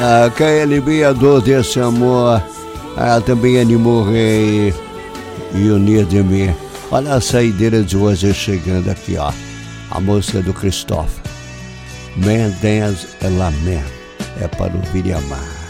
A KLB, a dor desse amor, também animou o rei e unir de mim. Olha a saideira de hoje chegando aqui, ó. A música do Christophe. Man Dance é Lament. É para ouvir e amar.